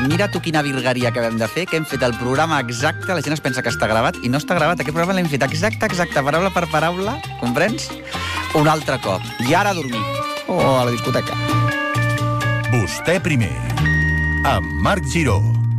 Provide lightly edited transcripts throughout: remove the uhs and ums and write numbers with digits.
mira tu quina virgueria que vam de fer, que hem fet el programa exacte, la gent es pensa que està gravat, i no està gravat. Aquest programa l'hem fet exacte, paraula per paraula, comprens? Un altre cop. I ara a dormir. O a la discoteca. Vostè primer, amb Marc Giró.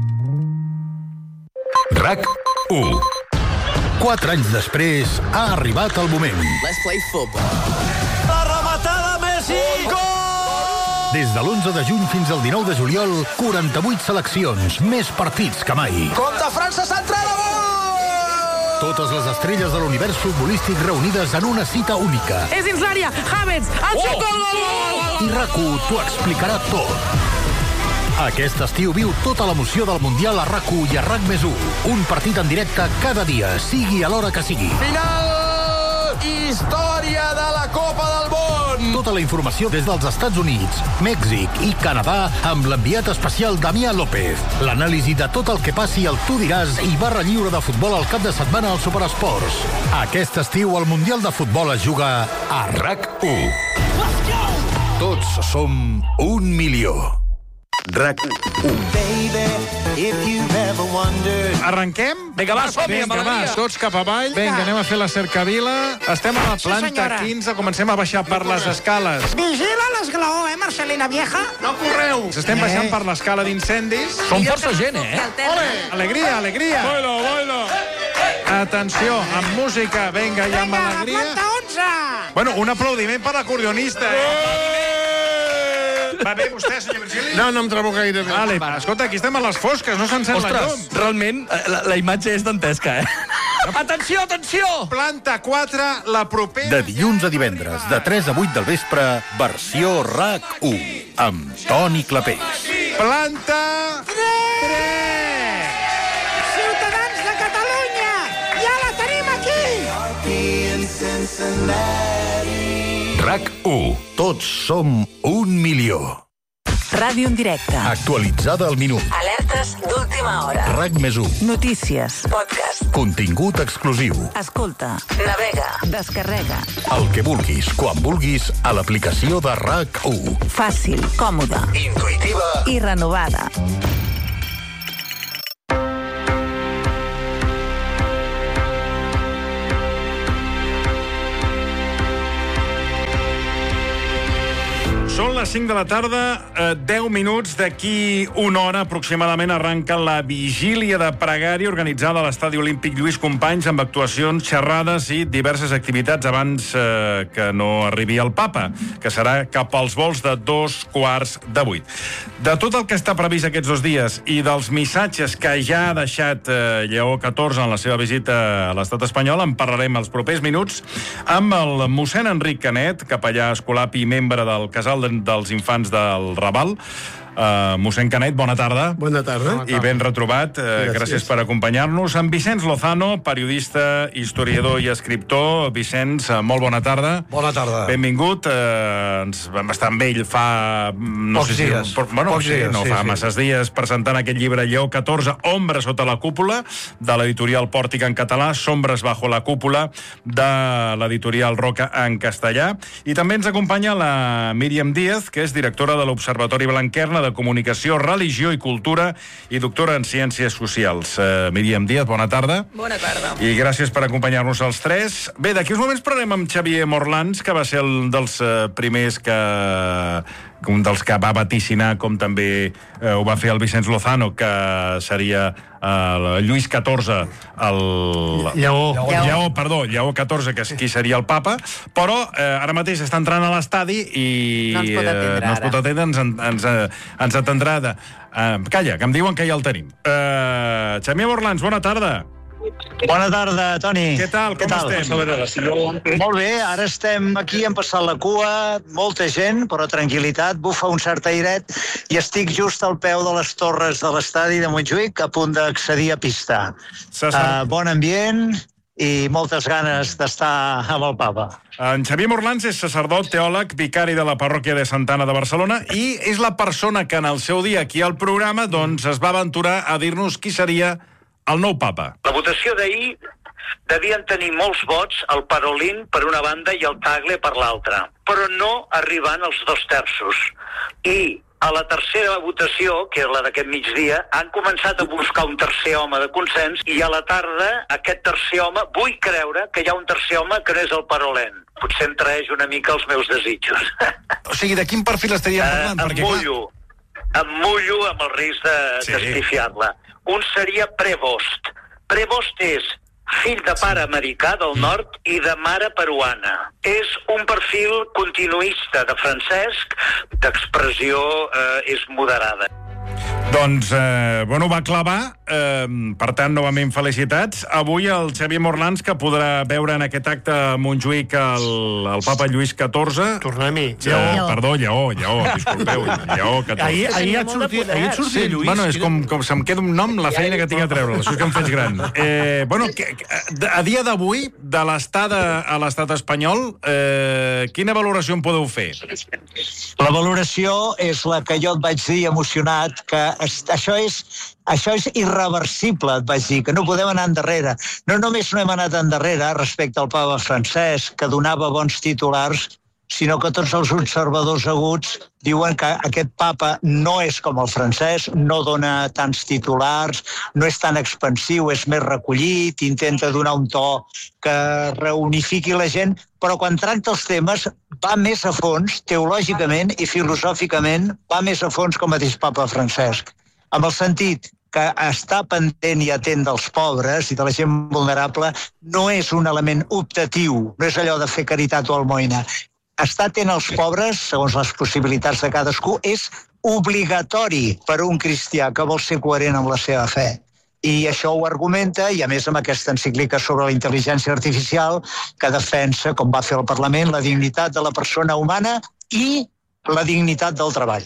RAC1. 4 anys després ha arribat el moment. Let's play football. La rematada Messi! Gol! Des de l'11 de juny fins al 19 de juliol, 48 seleccions, més partits que mai. Contra França centrada, gol! Totes les estrelles de l'univers futbolístic reunides en una cita única. És dins l'àrea, Havertz, el xut, gol! I RAC1 t'ho explicarà tot. Aquest estiu viu tota l'emoció del Mundial a RAC1 i a RAC+1. Un partit en directe cada dia, sigui a l'hora que sigui. Final! Història de la Copa del Món! Tota la informació des dels Estats Units, Mèxic i Canadà amb l'enviat especial Damià López. L'anàlisi de tot el que passi al Tu diràs i barra lliure de futbol al cap de setmana als Superesports. Aquest estiu el Mundial de Futbol es juga a RAC1. Tots som 1 milió. RAC1. Arrenquem? Vinga, va, som-hi, amb alegria. Tots cap avall. Vinga, anem a fer la cercavila. Estem a la planta 15, comencem a baixar per les escales. Vigila l'esglaó, Marcelina vieja? No correu! Estem baixant per l'escala d'incendis. Som força gent, Ole! Alegria, alegria! Boilo, boilo! Atenció, amb música, vinga, i amb alegria. Planta 11! Bueno, un aplaudiment per l'acordionista, Va bé vostè, senyor Virgili? No em trobo gaire bé. Vale, escolta, aquí estem a les fosques, no s'encén la llum. Ostres, realment, la imatge és dantesca, Atenció, atenció! Planta 4, la propera... De dilluns a divendres, de 3 a 8 del vespre, versió RAC1, amb Toni Clapés. Planta 3! Ciutadans de Catalunya! Ja la tenim aquí! RAC1. Tots som 1 milió. Ràdio en directe. Actualitzada al minut. Alertes d'última hora. RAC+1. Notícies. Podcast. Contingut exclusiu. Escolta. Navega. Descarrega. El que vulguis, quan vulguis, a l'aplicació de RAC1. Fàcil, còmoda, Intuïtiva i renovada. Són les 5 de la tarda, 10 minuts. D'aquí una hora aproximadament arranca la vigília de pregària organitzada a l'Estadi Olímpic Lluís Companys amb actuacions, xerrades i diverses activitats abans que no arribi el papa, que serà cap als vols de 7:15. De tot el que està previst aquests 2 dies i dels missatges que ja ha deixat Lleó XIV en la seva visita a l'estat espanyol, en parlarem els propers minuts amb el mossèn Enric Canet, capellà escolapi i membre del Casal dels Infants del Raval. Mossèn Canet, bona tarda. Bona tarda. I ben retrobat. Gràcies per acompanyar-nos. En Vicenç Lozano, periodista, historiador i escriptor. Vicenç, molt bona tarda. Bona tarda. Benvingut. Ens vam estar amb ell fa... Pocs dies. Fa masses dies, presentant aquest llibre Lleó XIV, Ombra sota la cúpula, de l'editorial Pòrtic en català, Sombres bajo la cúpula, de l'editorial Roca en castellà. I també ens acompanya la Míriam Díaz, que és directora de l'Observatori Blanquerna de Comunicació, Religió i Cultura i doctora en Ciències Socials. Míriam Díaz, bona tarda. Bona tarda. I gràcies per acompanyar-nos els tres. Bé, d'aquí uns moments parlarem amb Xavier Morlans, que va ser un dels primers un dels que va vaticinar, com també ho va fer el Vicenç Lozano, que seria Lluís XIV, Lleó XIV, que qui seria el papa, però ara mateix està entrant a l'estadi i no ens pot atendre, ens atendrà calla, que em diuen que ja el tenim. Xavier Morlans, bona tarda. Bona tarda, Toni. Què tal? Com estem? Molt bé, ara estem aquí, hem passat la cua, molta gent, però tranquil·litat, bufa un cert airet i estic just al peu de les torres de l'estadi de Montjuïc, a punt d'accedir a pista. Bon ambient i moltes ganes d'estar amb el papa. En Xavier Morlans és sacerdot, teòleg, vicari de la parròquia de Santa Anna de Barcelona i és la persona que en el seu dia aquí al programa doncs es va aventurar a dir-nos qui seria el nou papa. La votació d'ahir devien tenir molts vots, el Parolin per una banda i el Tagle per l'altra, però no arribant als 2 terços. I a la tercera votació, que és la d'aquest migdia, han començat a buscar un tercer home de consens i a la tarda aquest tercer home, vull creure que hi ha un tercer home que no és el Parolin. Potser em traeix una mica els meus desitjos. O sigui, de quin perfil estaríem parlant? Em mullo amb el risc d'estifiar-la. Un seria Prevost. Prevost és fill de pare americà del nord i de mare peruana. És un perfil continuista de Francesc, d'expressió és moderada. Doncs, va clavar, per tant, novament felicitats. Avui el Xavier Morlans, que podrà veure en aquest acte a Montjuïc el papa Lluís XIV. Tornem-hi. Perdó, Lleó, disculpeu, Lleó XIV. Ahir et sortia Lluís. Bueno, és com se'm queda un nom, la feina que tinc a treure, això és que em faig gran. A dia d'avui, de l'estada a l'estat espanyol, quina valoració en podeu fer? La valoració és la que jo et vaig dir emocionat, que això és irreversible, et vaig dir, que no podem anar endarrere. No només no hem anat endarrere respecte al papa Francesc, que donava bons titulars, sinó que tots els observadors aguts diuen que aquest papa no és com el francès, no dona tants titulars, no és tan expansiu, és més recollit, intenta donar un to que reunifiqui la gent, però quan tracta els temes va més a fons, teològicament i filosòficament, va més a fons com el mateix papa Francesc. Amb el sentit que estar pendent i atent dels pobres i de la gent vulnerable no és un element optatiu, no és allò de fer caritat o almoina. Estar atent als pobres, segons les possibilitats de cadascú, és obligatori per un cristià que vol ser coherent amb la seva fe. I això ho argumenta, i a més amb aquesta encíclica sobre la intel·ligència artificial, que defensa, com va fer el Parlament, la dignitat de la persona humana i la dignitat del treball.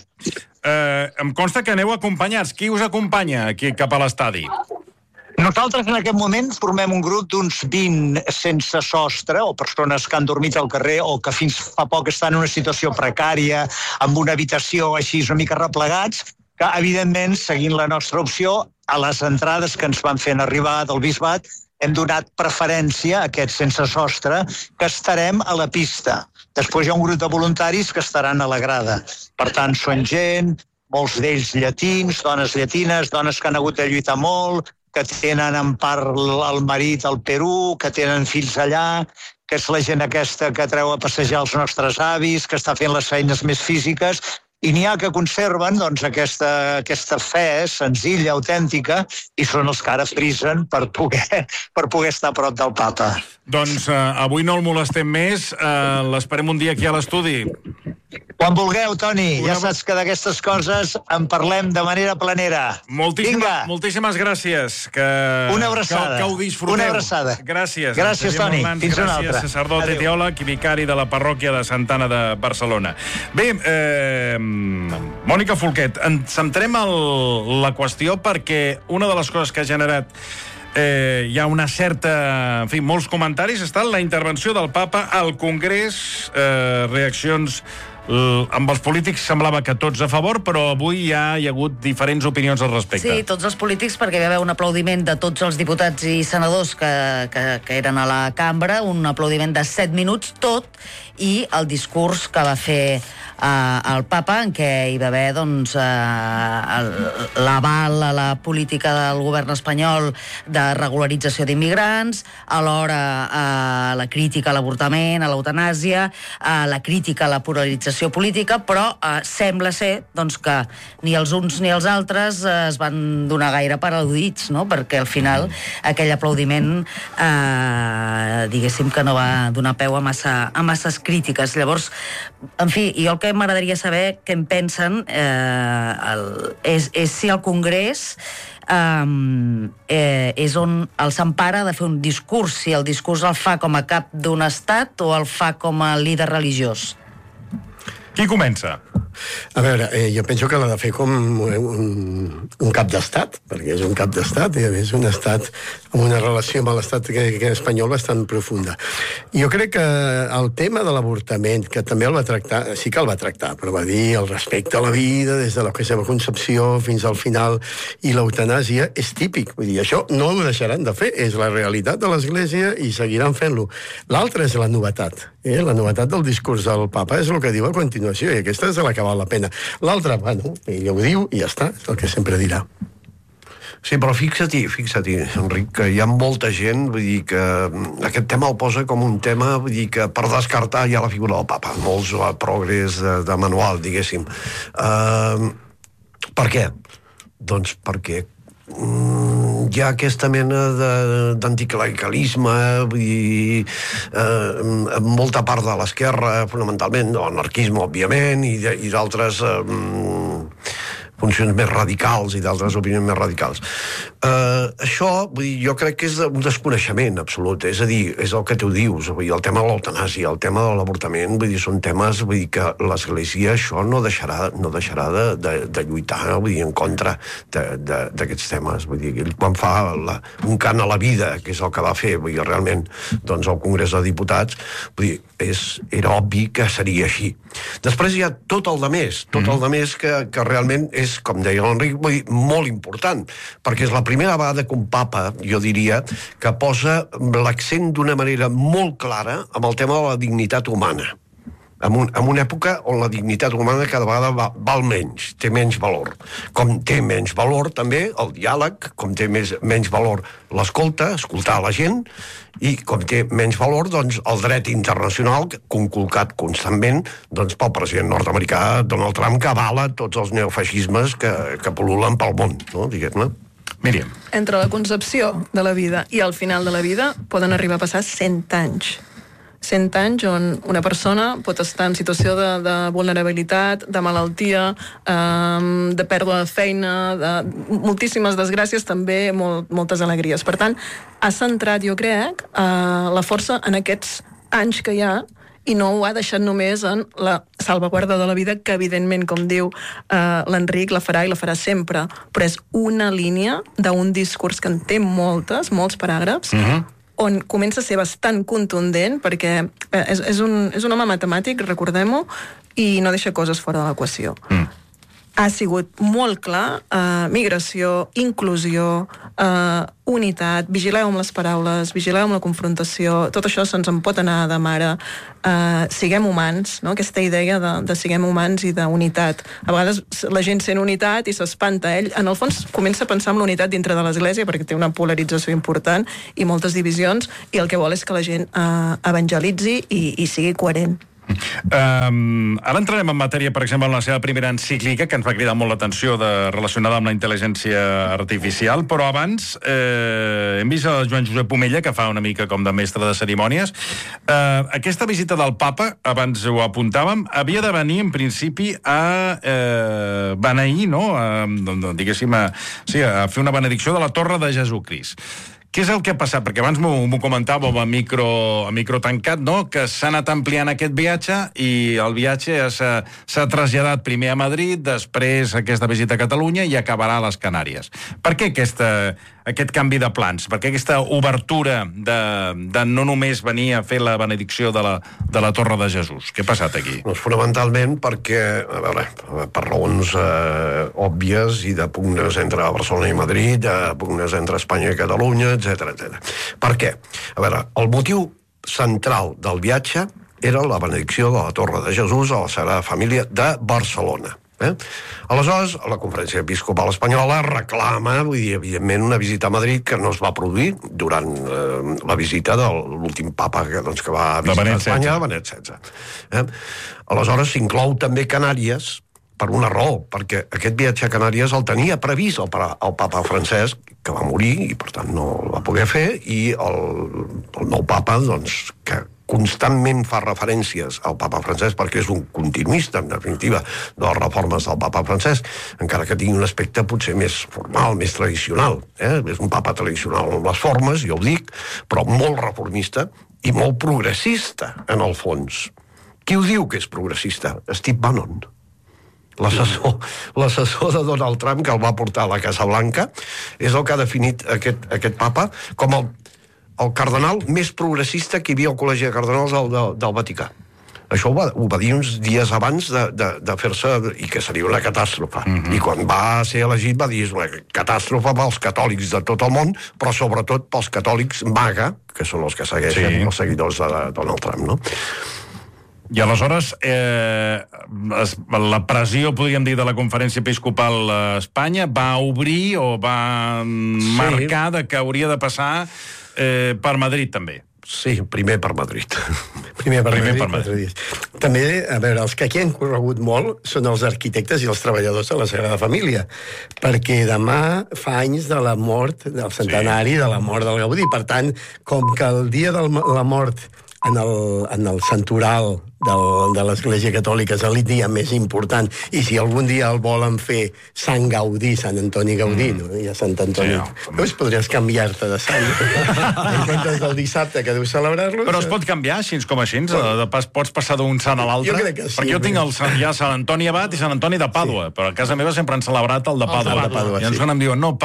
Em consta que aneu acompanyats. Qui us acompanya aquí cap a l'estadi? Nosaltres en aquest moment formem un grup d'uns 20 sense sostre, o persones que han dormit al carrer o que fins fa poc estan en una situació precària, amb una habitació així una mica replegats, que evidentment, seguint la nostra opció, a les entrades que ens van fent arribar del bisbat, hem donat preferència a aquests sense sostre, que estarem a la pista. Després hi ha un grup de voluntaris que estaran a la grada. Per tant, són gent, molts d'ells llatins, dones llatines, dones que han hagut de lluitar molt, que tenen en part el marit al Perú, que tenen fills allà, que és la gent aquesta que treu a passejar els nostres avis, que està fent les feines més físiques, i n'hi ha que conserven doncs, aquesta fe senzilla, autèntica, i són els que ara frisen per poder estar a prop del papa. Doncs avui no el molestem més, l'esperem un dia aquí a l'estudi. Quan vulgueu, Toni, ja saps que d'aquestes coses en parlem de manera planera. Moltíssimes gràcies. Una abraçada. Que ho disfruteu. Una abraçada. Gràcies. Gràcies, Toni. Fins una altra. Gràcies, sacerdot i teòleg i vicari de la parròquia de Santa Anna de Barcelona. Bé, Mònica Folquet, ens centrem en la qüestió perquè una de les coses que ha generat hi ha una certa... En fi, molts comentaris. Ha estat la intervenció del papa al Congrés, reaccions... Amb els polítics semblava que tots a favor, però avui ja hi ha hagut diferents opinions al respecte. Sí, tots els polítics, perquè hi va haver un aplaudiment de tots els diputats i senadors que eren a la cambra, un aplaudiment de 7 minuts tot, i el discurs que va fer el papa, en què hi va haver doncs, l'aval a la política del govern espanyol de regularització d'immigrants, alhora la crítica a l'avortament, a l'eutanàsia, la crítica a la pluralització política, però sembla ser doncs, que ni els uns ni els altres es van donar gaire per al·ludits, no? Perquè al final aquell aplaudiment diguéssim que no va donar peu a masses crítiques. Llavors, en fi, jo el que m'agradaria saber què en pensen és si el Congrés és on els empara de fer un discurs, si el discurs el fa com a cap d'un estat o el fa com a líder religiós. Qui comença? A veure, jo penso que l'ha de fer com un cap d'estat, perquè és un cap d'estat i a més un estat amb una relació amb l'estat espanyol bastant profunda. Jo crec que el tema de l'avortament, que també el va tractar, sí que el va tractar, però va dir el respecte a la vida des de la seva concepció fins al final, i l'eutanàsia és típic. Vull dir, això no ho deixaran de fer, és la realitat de l'Església i seguiran fent-lo. L'altre és la novetat, La novetat del discurs del papa és el que diu a continuació, i aquesta és la que val la pena. L'altra, bueno, ell ho diu i ja està, és el que sempre dirà. Sí, però fixa't-hi, Enric, que hi ha molta gent, vull dir que aquest tema el posa com un tema, vull dir que per descartar ja la figura del papa, molts progrés de manual, diguéssim. Per què? Doncs perquè hi ha aquesta mena d'anticlericalisme, vull dir, molta part de l'esquerra, fonamentalment, l'anarquisme, òbviament, i d'altres funcions més radicals i d'altres opinions més radicals. Això, vull dir, jo crec que és un desconeixement absolut, és a dir, és el que tu dius, vull dir, el tema de l'eutanàsia, el tema de l'avortament, vull dir, són temes, vull dir, que l'Església això no deixarà de lluitar, vull dir, en contra d'aquests temes, vull dir, ell quan fa un cant a la vida, que és el que va fer, vull dir, realment, doncs, al Congrés de Diputats, vull dir, era obvi que seria així. Després hi ha tot el demés, que realment és, com deia l'Enric, vull dir, molt important, perquè és la primera vegada que un papa, jo diria, que posa l'accent d'una manera molt clara amb el tema de la dignitat humana. En una època on la dignitat humana cada vegada val menys, té menys valor. Com té menys valor també el diàleg, com té menys valor l'escolta, escoltar la gent, i com té menys valor doncs, el dret internacional conculcat constantment doncs, pel president nord-americà Donald Trump, que avala tots els neofeixismes que pol·lulen pel món, no? Diguem-ne. Míriam. Entre la concepció de la vida i el final de la vida poden arribar a passar 100 anys. 100 anys on una persona pot estar en situació de vulnerabilitat, de malaltia, de pèrdua de feina, de moltíssimes desgràcies, també moltes alegries. Per tant, ha centrat, jo crec, la força en aquests anys que hi ha i no ho ha deixat només en la salvaguarda de la vida, que evidentment, com diu l'Enric, la farà i la farà sempre, però és una línia d'un discurs que en té molts paràgrafs, on comença a ser bastant contundent, perquè és un home matemàtic, recordem-ho, i no deixa coses fora de l'equació. Ha sigut molt clar, migració, inclusió, unitat, vigileu amb les paraules, vigileu amb la confrontació, tot això se'ns en pot anar de mare, siguem humans, no? Aquesta idea de siguem humans i d'unitat. A vegades la gent sent unitat i s'espanta. Ell, en el fons, comença a pensar en la unitat dintre de l'Església, perquè té una polarització important i moltes divisions, i el que vol és que la gent evangelitzi i sigui coherent. Ara entrarem en matèria, per exemple, en la seva primera encíclica, que ens va cridar molt l'atenció relacionada amb la intel·ligència artificial, però abans hem vist el Joan Josep Omella, que fa una mica com de mestre de cerimònies. Aquesta visita del papa, abans ho apuntàvem, havia de venir en principi a beneir, no? Diguéssim, a fer una benedicció de la Torre de Jesucrist. Què és el que ha passat? Perquè abans m'ho comentàvem a micro tancat, no? Que s'ha anat ampliant aquest viatge i el viatge s'ha traslladat primer a Madrid, després aquesta visita a Catalunya i acabarà a les Canàries. Per què aquest canvi de plans? Per què aquesta obertura de no només venir a fer la benedicció de la Torre de Jesús? Què ha passat aquí? Doncs fonamentalment perquè, a veure, per raons òbvies i de pugnes entre Barcelona i Madrid, de pugnes entre Espanya i Catalunya, etc. Per què? A veure, el motiu central del viatge era la benedicció de la Torre de Jesús a la Sagrada Família de Barcelona. Aleshores, la Conferència Episcopal Espanyola reclama, vull dir, evidentment, una visita a Madrid que no es va produir durant la visita de l'últim papa que va visitar Espanya, Benet XVI. Aleshores, s'inclou també Canàries per una raó, perquè aquest viatge a Canàries el tenia previst el papa Francesc, que va morir i per tant no el va poder fer, i el nou papa, doncs, que constantment fa referències al papa Francesc perquè és un continuista, en definitiva, de les reformes del papa Francesc, encara que tingui un aspecte potser més formal, més tradicional. És un papa tradicional en les formes, jo ho dic, però molt reformista i molt progressista, en el fons. Qui ho diu que és progressista? Steve Bannon, l'assessor de Donald Trump, que el va portar a la Casa Blanca, és el que ha definit aquest papa com el cardenal més progressista que hi havia al Col·legi de Cardenals del Vaticà. Això ho va dir uns dies abans de fer-se, i que seria una catàstrofe. I quan va ser elegit va dir és una catàstrofe pels catòlics de tot el món, però sobretot pels catòlics MAGA, que són els que segueixen els seguidors de Donald Trump, no? I aleshores, la pressió, podríem dir, de la Conferència Episcopal a Espanya va obrir o va marcar que hauria de passar per Madrid, també. Sí, primer per Madrid. Primer per Madrid. També, a veure, els que aquí han corregut molt són els arquitectes i els treballadors de la Sagrada Família, perquè demà fa anys de la mort, del centenari de la mort del Gaudí. Per tant, com que el dia de la mort en el santoral de l'Església Catòlica és el dia més important, i si algun dia el volen fer Sant Gaudí, Sant Antoni Gaudí, no? Hi ha Sant Antoni. Doncs podries canviar-te de sant. En comptes del dissabte que deus celebrar-lo... Però es pot canviar, així com així? Pots passar d'un sant a l'altre? Jo crec que sí. Perquè jo tinc ja Sant Antoni Abat i Sant Antoni de Pàdua, però a casa meva sempre han celebrat el de Pàdua. I ens em diuen, no,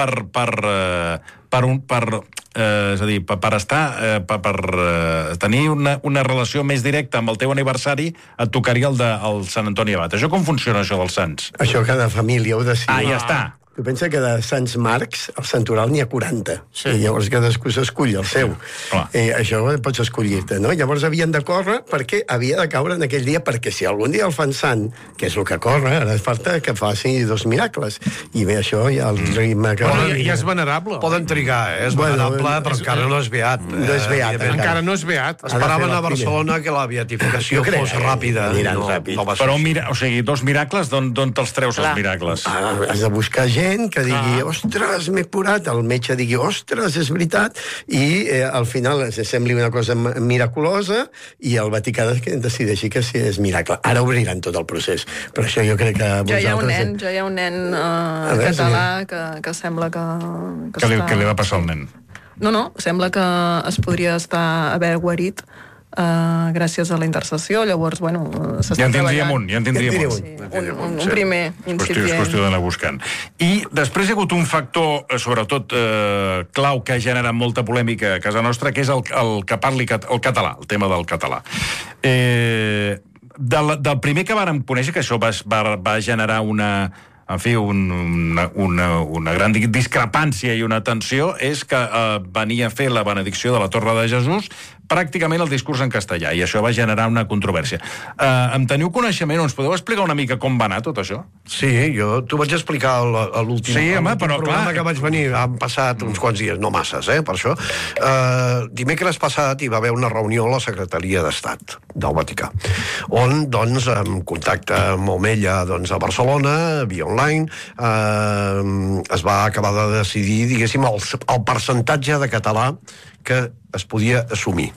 és a dir, per tenir una relació més directa amb el teu aniversari, et tocaria el Sant Antoni Abat. Això com funciona, això dels sants? Això cada família ho decide. Ja està. Tu pensa que de Sants Marcs, al santoral n'hi ha 40. I llavors cadascú s'escull el seu. Això pots escollir-te, no? Llavors havien de córrer perquè havia de caure en aquell dia, perquè si algun dia el fan sant, que és el que corre, ara falta que faci 2 miracles. I bé, això ja el ritme que... Ja és venerable. Poden trigar, és venerable, però encara no és beat. No és beat. Encara no és beat. Esperaven a Barcelona que la beatificació fos ràpida. Però, o sigui, 2 miracles, d'on te'ls treus els miracles? Has de buscar gent que digui, ostres, m'he curat, el metge digui, ostres, és veritat, i al final sembli una cosa miraculosa i el Vaticà decideixi que sí, és miracle. Ara obriran tot el procés, però això jo crec que ja hi ha un nen català que sembla que Què li va passar al nen? No, sembla que es podria haver guarit gràcies a la intercessió, llavors, bueno, s'està treballant. Ja en tindríem un. Un primer incipient. És qüestió d'anar buscant. I després hi ha hagut un factor, sobretot clau, que ha generat molta polèmica a casa nostra, que és el que parli el català, el tema del català. Del primer que vàrem conèixer, que això va generar una gran discrepància i una tensió, és que venia a fer la benedicció de la Torre de Jesús pràcticament el discurs en castellà, i això va generar una controvèrsia. En teniu coneixement, o ens podeu explicar una mica com va anar tot això? Sí, t'ho vaig explicar a l'últim programa que vaig venir. Han passat uns quants dies, no masses, per això. Dimecres passat hi va haver una reunió a la Secretaria d'Estat del Vaticà, on, doncs, en contacte amb Omella, doncs, a Barcelona, via online, es va acabar de decidir, diguéssim, el percentatge de català que es podia assumir.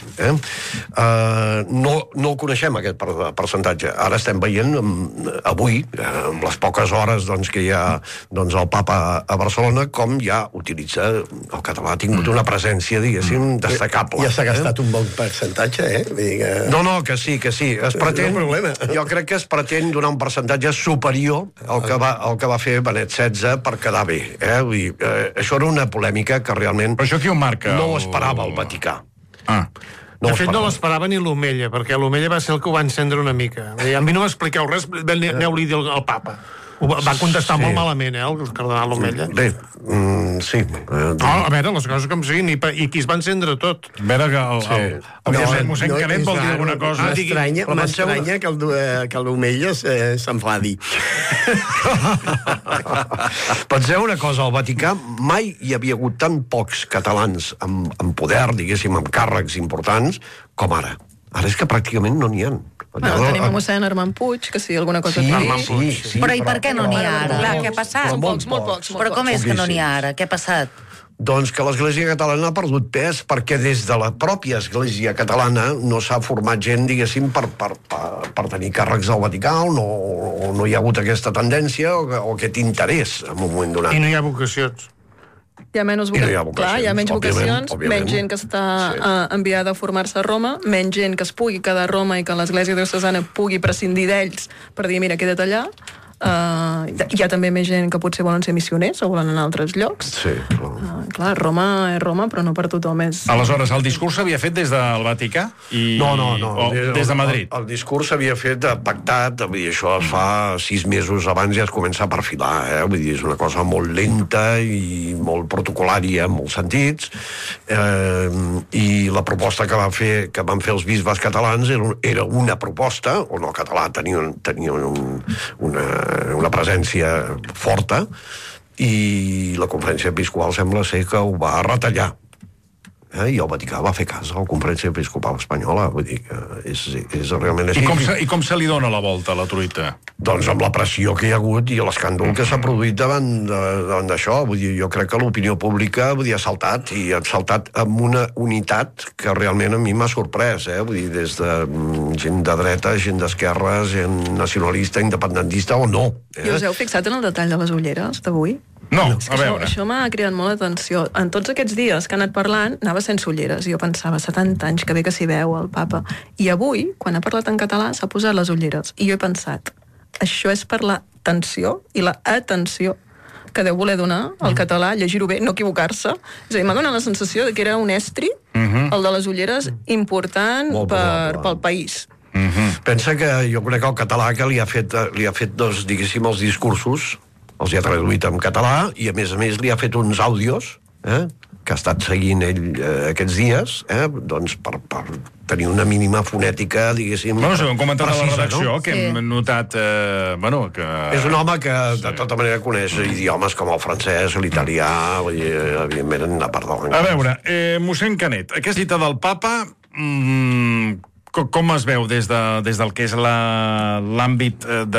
No el coneixem, aquest percentatge. Ara estem veient, avui, amb les poques hores que hi ha el Papa a Barcelona, com ja utilitza el català. Ha tingut una presència, diguéssim, destacable. Ja s'ha gastat un bon percentatge, No, que sí. Es pretén, jo crec que es pretén donar un percentatge superior al que va fer Benet XVI per quedar bé. Això era una polèmica que realment... Però això qui ho marca? No ho esperava el Vaticà. De fet, no l'esperava ni l'Omella, perquè l'Omella va ser el que ho va encendre una mica. A mi no m'expliqueu res, aneu-li dir al papa. Va contestar molt malament, el cardenal Omella. Bé, sí. A veure, les coses com siguin, i qui es va encendre tot. A veure que el mossèn Canet vol dir alguna cosa. M'estranya que l'Omella s'enfadi. Penseu una cosa, al Vaticà mai hi havia hagut tan pocs catalans amb poder, diguéssim, amb càrrecs importants, com ara. Ara és que pràcticament no n'hi ha. Tenim a mossèn Armand Puig, que sí, alguna cosa... Sí. Però i per què no n'hi ha ara? Clar, què ha passat? Molt pocs. Però com és que no n'hi ha ara? Què ha passat? Doncs que l'Església catalana ha perdut pes perquè des de la pròpia Església catalana no s'ha format gent, diguéssim, per tenir càrrecs al Vaticà, o no hi ha hagut aquesta tendència o aquest interès en un moment donat. I no hi ha vocacions. Hi ha menys vocacions, menys gent que està enviada a formar-se a Roma, menys gent que es pugui quedar a Roma i que l'Església diocesana pugui prescindir d'ells per dir, mira, queda't allà. Hi ha també més gent que potser volen ser missioners o volen anar a altres llocs. Sí, clar, Roma és Roma, però no per tothom és... Aleshores, el discurs s'havia fet des del Vaticà? No. O des de Madrid? El discurs s'havia fet pactat, vull dir, això es fa 6 mesos abans i es comença a perfilar, vull dir, és una cosa molt lenta i molt protocolària en molts sentits, i la proposta que van fer els bisbes catalans era una proposta, o no català, tenia una presència forta, i la conferència episcopal sembla ser que ho va retallar. I el Vaticà va fer cas a la conferència episcopal espanyola, vull dir que és realment així. I com se li dona la volta a la truita? Doncs amb la pressió que hi ha hagut i l'escàndol que s'ha produït davant d'això. Vull dir, jo crec que l'opinió pública ha saltat, i ha saltat amb una unitat que realment a mi m'ha sorprès, vull dir, des de gent de dreta, gent d'esquerra, gent nacionalista, independentista o no. I us heu fixat en el detall de les ulleres d'avui? No, a veure. Això m'ha cridat molt l'atenció. En tots aquests dies que ha anat parlant, anava sense ulleres. I jo pensava, 70 anys, que bé que s'hi veu el papa. I avui, quan ha parlat en català, s'ha posat les ulleres. I jo he pensat, això és per la tensió i la atenció que deu voler donar al català, llegir-ho bé, no equivocar-se. És a dir, m'ha donat la sensació que era un estri, el de les ulleres, important pel país. Pensa que jo crec que el català que li ha fet diguéssim, els discursos, els hi ha traduït en català, i a més li ha fet uns àudios que ha estat seguint ell aquests dies, doncs per tenir una mínima fonètica, diguéssim, Bueno, ho hem comentat a la redacció, que hem notat, que... És un home que, de tota manera, coneix idiomes com el francès, l'italià, evidentment, a part de l'anglès. A veure, mossèn Canet, aquesta cita del papa... Com es veu des del que és l'àmbit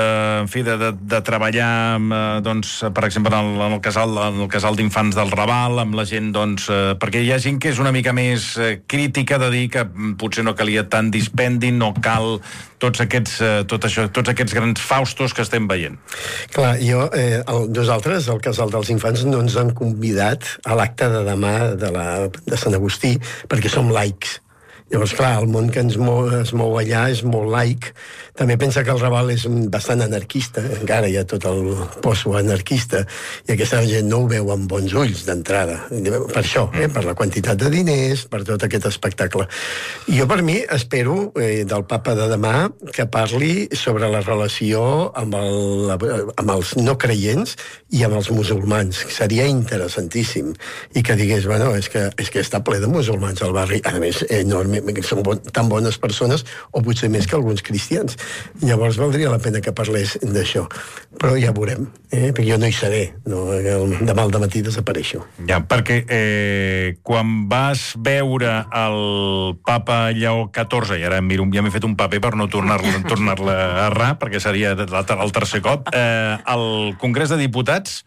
de treballar, doncs, per exemple, en el casal d'infants del Raval, amb la gent, doncs, perquè hi ha gent que és una mica més crítica de dir que potser no calia tant dispendi, no cal tots aquests grans faustos que estem veient. Clar, nosaltres, al casal dels infants, no ens han convidat a l'acte de demà de Sant Agustí, perquè som laics. Llavors, clar, el món que es mou allà és molt laic. També pensa que el Raval és bastant anarquista, encara hi ha tot el poso anarquista, i aquesta gent no ho veu amb bons ulls d'entrada. Per això, per la quantitat de diners, per tot aquest espectacle. I jo, per mi, espero del papa de demà que parli sobre la relació amb els no creients i amb els musulmans. Seria interessantíssim. I que digués, bueno, és que està ple de musulmans al barri. A més, que són tan bones persones, o potser més que alguns cristians. Llavors valdria la pena que parlés d'això. Però ja veurem, perquè jo no hi seré. Demà al dematí desapareixo. Ja, perquè quan vas veure el papa Lleó XIV, i ara ja m'he fet un paper per no tornar-la a errar, perquè seria el tercer cop, al Congrés de Diputats,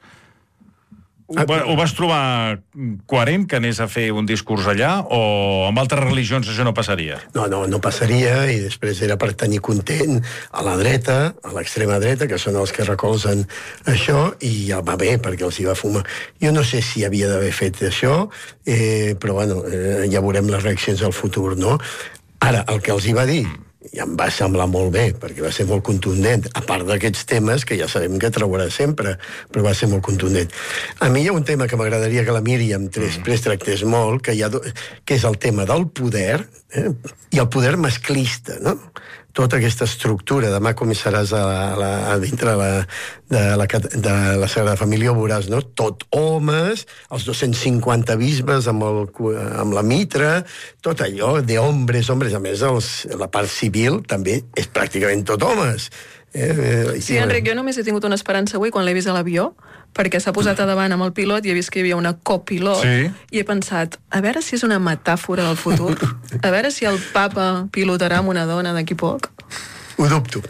ho vas trobar coherent que anés a fer un discurs allà, o amb altres religions això no passaria? No passaria, i després era per tenir content a la dreta, a l'extrema dreta, que són els que recolzen això, i ja va bé, perquè els hi va fumar. Jo no sé si havia d'haver fet això, però bueno, ja veurem les reaccions al futur, no? Ara, el que els hi va dir, i em va semblar molt bé, perquè va ser molt contundent, a part d'aquests temes que ja sabem que traurà sempre, però va ser molt contundent. A mi hi ha un tema que m'agradaria que la Míriam després tractés molt, que és el tema del poder, i el poder masclista, no? Tota aquesta estructura, demà començaràs a dintre de la Sagrada Família, ho veuràs, no? Tot homes, els 250 bisbes amb la mitra, tot allò de hombres, a més la part civil també és pràcticament tot homes. Sí, Enric, jo només he tingut una esperança avui quan l'he vist a l'avió, perquè s'ha posat a davant amb el pilot i he vist que hi havia una copilot, i he pensat, a veure si és una metàfora del futur, a veure si el papa pilotarà amb una dona d'aquí poc. Ho dubto.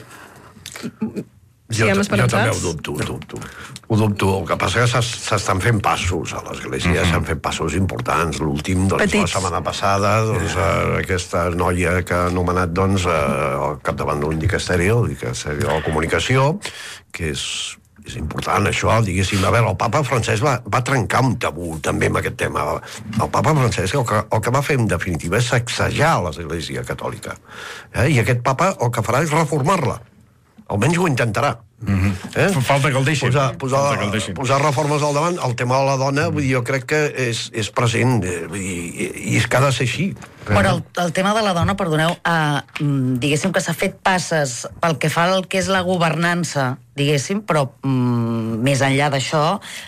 Jo també ho dubto. El que passa que s'estan fent passos a l'Església, s'han fet passos importants. L'últim, la setmana passada, aquesta noia que ha anomenat al capdavant d'un dicasteri, el dicasteri de la comunicació, que és important això, diguéssim. A veure, el papa Francesc va trencar un tabú també amb aquest tema. El papa Francesc el que va fer en definitiva és sacsejar l'Església catòlica. I aquest papa el que farà és reformar-la. Almenys ho intentarà. Falta que el deixin. Posar reformes al davant. El tema de la dona, vull dir, jo crec que és present, i és que ha de ser així. Però el tema de la dona, perdoneu, diguéssim que s'ha fet passes pel que fa al que és la governança, diguéssim, però més enllà d'això,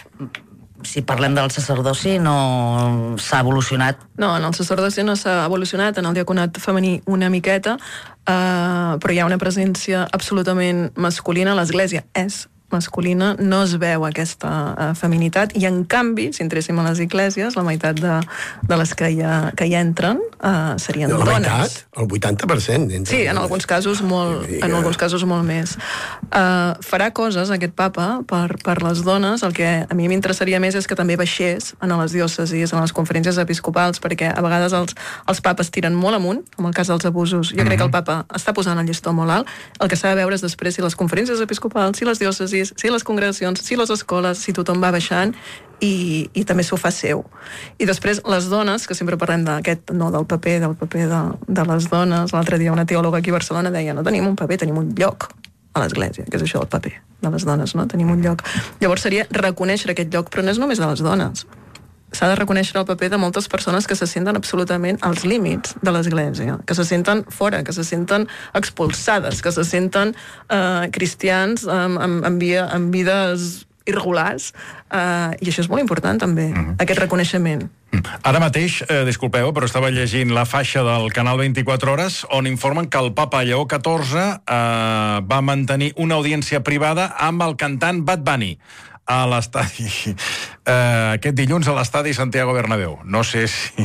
si parlem del sacerdoci, no s'ha evolucionat. No, en el sacerdoci no s'ha evolucionat, en el diaconat femení una miqueta, però hi ha una presència absolutament masculina. L'Església és masculina, no es veu aquesta feminitat, i en canvi, si entréssim a les esglésies, la meitat de les que hi entren serien dones. La meitat? El 80%? Sí, en alguns casos molt més. Farà coses, aquest papa, per les dones. El que a mi m'interessaria més és que també baixés en les diòcesis, en les conferències episcopals, perquè a vegades els papes tiren molt amunt, en el cas dels abusos. Jo crec que el papa està posant el llistó molt alt. El que s'ha de veure és després si les conferències episcopals, si les diòcesis, si les congregacions, si les escoles, si tothom va baixant i també s'ho fa seu. I després les dones, que sempre parlem d'aquest, no, del paper de les dones. L'altre dia una teòloga aquí a Barcelona deia: no tenim un paper, tenim un lloc a l'Església, que és això, el paper de les dones, no? Tenim un lloc. Llavors seria reconèixer aquest lloc, però no és només de les dones. S'ha de reconèixer el paper de moltes persones que se senten absolutament als límits de l'Església, que se senten fora, que se senten expulsades, que se senten cristians amb vides irregulars, i això és molt important també, aquest reconeixement. Ara mateix, disculpeu, però estava llegint la faixa del Canal 24 Hores on informen que el papa Lleó XIV va mantenir una audiència privada amb el cantant Bad Bunny a l'estadi, aquest dilluns a l'estadi Santiago Bernabéu. No sé si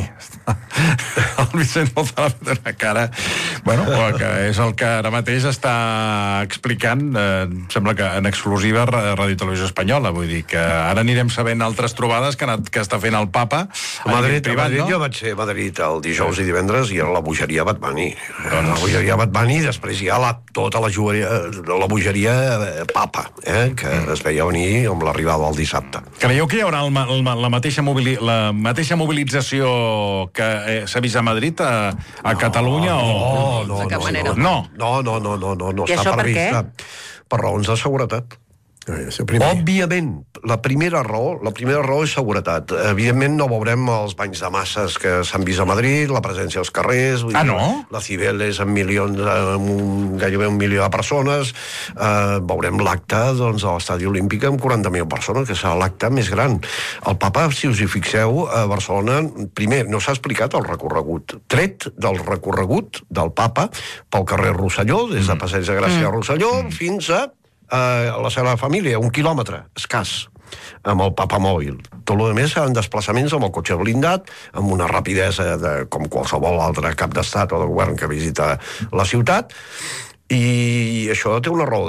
el Vicent Lozano ha fet una cara, bueno, que és el que ara mateix està explicant, sembla que en exclusiva Ràdio Televisió Espanyola, vull dir que ara anirem sabent altres trobades que està fent el papa a Madrid, no? Jo vaig ser a Madrid el dijous i divendres i era la bogeria Bad Bunny. La bogeria Bad Bunny, després hi ha tota la bogeria papa, que es veia venir amb l'arribada del dissabte. Creieu que hi haurà la mateixa mobilització que s'ha vist a Madrid a Catalunya? No, de cap manera. No està prevista. Per raons de seguretat. Òbviament, la primera raó és seguretat. Evidentment no veurem els banys de masses que s'han vist a Madrid, la presència als carrers, no? La Cibeles amb milions, gairebé 1 milió de persones. Veurem l'acte de l'estadi olímpic amb 40.000 persones, que serà l'acte més gran. El papa, si us hi fixeu, a Barcelona, primer, no s'ha explicat el recorregut. Tret del recorregut del papa pel carrer Rosselló, des de Passeig de Gràcia a Rosselló, fins a la seva família, 1 quilòmetre escàs, amb el papa mòbil. Tot el més seran desplaçaments amb el cotxe blindat, amb una rapidesa com qualsevol altre cap d'estat o de govern que visita la ciutat, i això té una raó